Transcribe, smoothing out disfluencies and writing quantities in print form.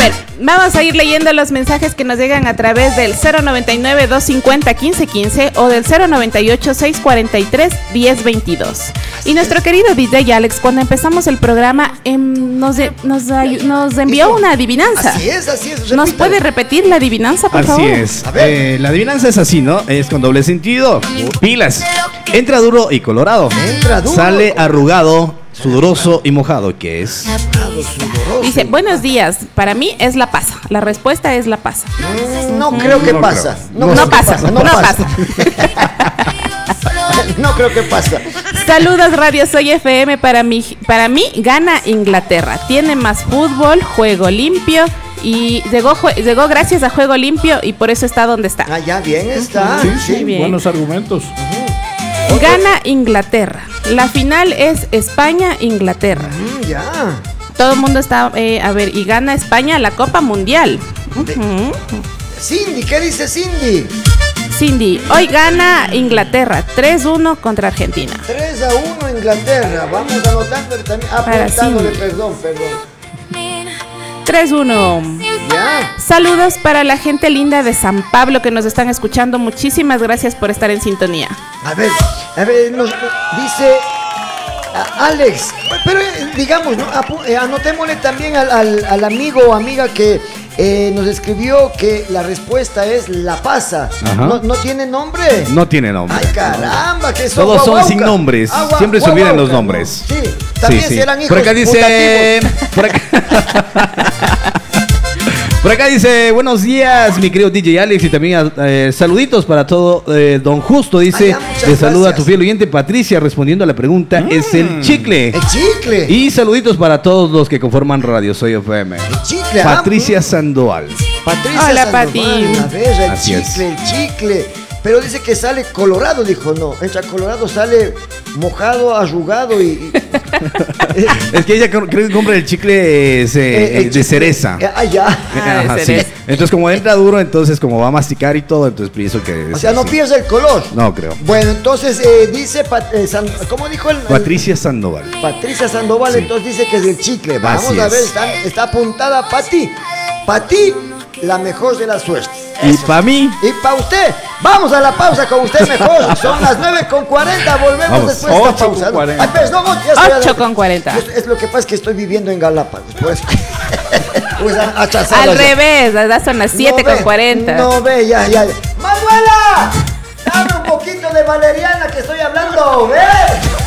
ver, vamos a ir leyendo los mensajes que nos llegan a través del 099-250-1515 o del 098-643-1022. Y nuestro querido DJ Alex, cuando empezamos el programa, nos envió una adivinanza. Así es. ¿Nos puede repetir la adivinanza, por favor? Así es. La adivinanza es así, ¿no? Es con doble sentido. Pilas. Entra duro y colorado. Sale arrugado, sudoroso y mojado. ¿Qué es? Dice, buenos días. Para mí es la pasa. La respuesta es la pasa. No creo que pasa. No pasa. No creo que pasa. Saludos Radio Soy FM. Para mí gana Inglaterra. Tiene más fútbol, juego limpio. Y llegó gracias a juego limpio y por eso está donde está. Ah, ya, bien está. Sí, bien. Buenos argumentos. Gana Inglaterra. La final es España-Inglaterra. Ya. Todo el mundo está, y gana España la Copa Mundial. Cindy, ¿qué dice Cindy? Cindy, hoy gana Inglaterra 3-1 contra Argentina. 3-1 Inglaterra. Vamos anotándole también. Apuntándole, perdón. 3-1. Ya. Saludos para la gente linda de San Pablo que nos están escuchando. Muchísimas gracias por estar en sintonía. A ver, nos dice Alex, pero digamos, ¿no? Anotémosle también al amigo o amiga que nos escribió que la respuesta es la pasa. ¿No tiene nombre? No tiene nombre. Ay, caramba, que son todos son sin nombres. Siempre se olvidan los nombres. ¿No? Sí, también si eran hijos por acá dice. Por acá dice, buenos días, mi querido DJ Alex, y también saluditos para todo. Don Justo dice, te saluda tu fiel oyente Patricia, respondiendo a la pregunta, es el chicle. El chicle. Y saluditos para todos los que conforman Radio Soy FM. El chicle. Patricia Sandoval. Hola, Pati. A ver, el Así chicle. Pero dice que sale colorado, dijo, no. Entra colorado, sale mojado, arrugado y... Es que ella creo que compra el chicle de cereza. Ya. Ajá, sí. Entonces como entra duro, entonces como va a masticar y todo, entonces pienso que... O sea, no pierde el color. No creo. Bueno, entonces dice, ¿cómo dijo Patricia Sandoval. Patricia Sandoval, sí. Entonces dice que es el chicle. Vamos Así a ver, es. está apuntada para ti. Para ti, la mejor de las suertes. Y para mí. Y para usted. Vamos a la pausa con usted mejor. Son las 9:40. Volvemos Vamos, después de esta pausa. 8:40. Ay, perdón, ya estoy 8:40. Es lo que pasa es que estoy viviendo en Galápagos. Pues al revés, son las 7:40. No ve, ya. ¡Manuela! Dame un poquito de valeriana que estoy hablando, ¿ves?